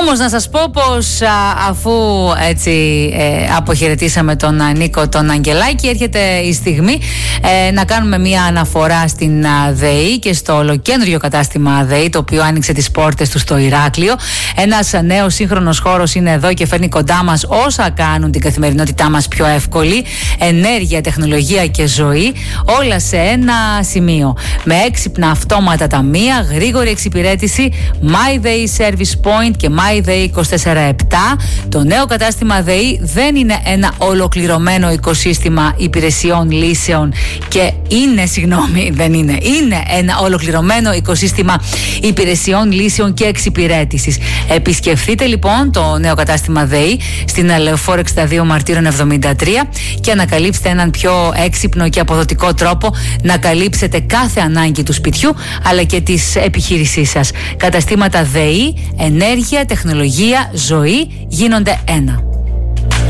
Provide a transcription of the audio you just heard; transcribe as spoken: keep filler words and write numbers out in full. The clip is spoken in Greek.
Όμως να σας πω πως α, αφού έτσι ε, αποχαιρετήσαμε τον α, Νίκο τον Αγγελάκη, έρχεται η στιγμή ε, να κάνουμε μια αναφορά στην α, ΔΕΗ και στο ολοκέντριο κατάστημα ΔΕΗ, το οποίο άνοιξε τις πόρτες του στο Ηράκλειο. Ένας νέος σύγχρονος χώρος είναι εδώ και φέρνει κοντά μας όσα κάνουν την καθημερινότητά μας πιο εύκολη: ενέργεια, τεχνολογία και ζωή, όλα σε ένα σημείο. Με έξυπνα αυτόματα ταμεία, γρήγορη εξυπηρέτηση, MyDay Service Point και MyDay είκοσι τέσσερα επτά. Το νέο κατάστημα ΔΕΗ δεν είναι ένα ολοκληρωμένο οικοσύστημα υπηρεσιών, λύσεων και είναι, συγγνώμη, δεν είναι. Είναι ένα ολοκληρωμένο οικοσύστημα υπηρεσιών, λύσεων και εξυπηρέτησης. Επισκεφτείτε λοιπόν το νέο κατάστημα ΔΕΗ στην Λεωφόρο εξήντα δύο Μαρτύρων εβδομήντα τρία και ανακαλύψτε έναν πιο έξυπνο και αποδοτικό τρόπο να καλύψετε κάθε ανάγκη του σπιτιού αλλά και της επιχείρησής σας. Καταστήματα ΔΕΗ, ενέργεια, τεχνολογία, ζωή γίνονται ένα.